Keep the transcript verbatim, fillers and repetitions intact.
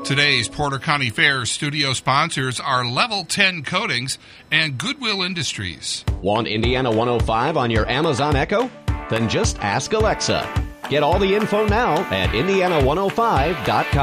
Today's Porter County Fair studio sponsors are Level ten Coatings and Goodwill Industries. Want Indiana one oh five on your Amazon Echo? Then just ask Alexa. Get all the info now at indiana one oh five dot com.